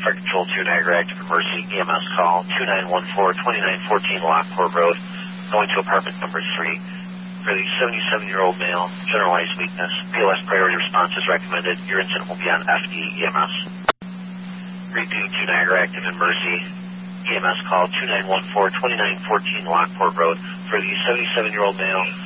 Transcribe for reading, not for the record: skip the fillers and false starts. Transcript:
Fire Control 2 Niagara Active Emergency EMS call 2914-2914 Lockport Road, going to apartment number 3. For the 77-year-old male, generalized weakness, BLS priority response is recommended. Your incident will be on FD EMS. Repeat 2 Niagara Active Emergency EMS call 2914-2914 Lockport Road. For the 77-year-old male,